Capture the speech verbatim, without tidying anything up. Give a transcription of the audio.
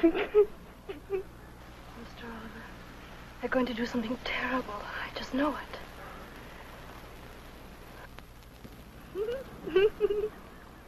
Mister Oliver, they're going to do something terrible. I just know it.